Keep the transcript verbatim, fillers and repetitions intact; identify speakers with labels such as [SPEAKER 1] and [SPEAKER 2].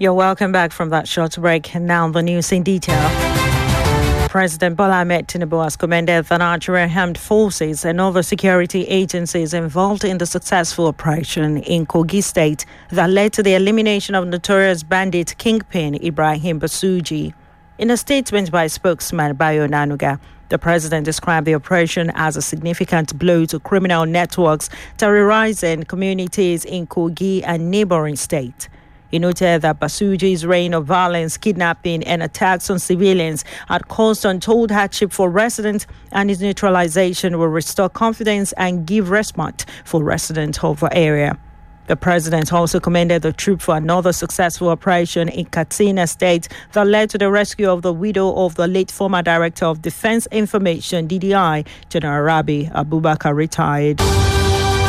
[SPEAKER 1] You're welcome back from that short break. Now the news in detail. President Bola Ahmed Tinubu has commended the Nigerian Armed Forces and other security agencies involved in the successful operation in Kogi State that led to the elimination of notorious bandit kingpin Ibrahim Basuji. In a statement by spokesman Bayo Nanuga, the president described the operation as a significant blow to criminal networks terrorizing communities in Kogi and neighboring states. He noted that Basuji's reign of violence, kidnapping, and attacks on civilians had caused untold hardship for residents, and his neutralization will restore confidence and give respite for residents of the area. The president also commended the troop for another successful operation in Katsina State that led to the rescue of the widow of the late former Director of Defense Information, D D I, General Rabi Abubakar, retired.